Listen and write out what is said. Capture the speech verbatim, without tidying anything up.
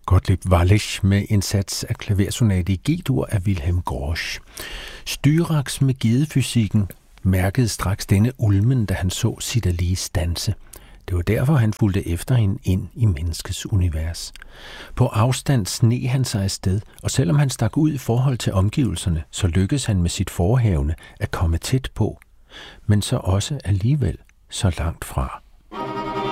Gottlieb Wallich med en sats af klaversonate i G-dur af Wilhelm Grosch. Styrax med gedefysikken mærkede straks denne ulmen, da han så Cydalise stanse. Det var derfor, han fulgte efter hende ind i menneskets univers. På afstand sneg han sig afsted, og selvom han stak ud i forhold til omgivelserne, så lykkedes han med sit forhævne at komme tæt på, men så også alligevel så langt fra.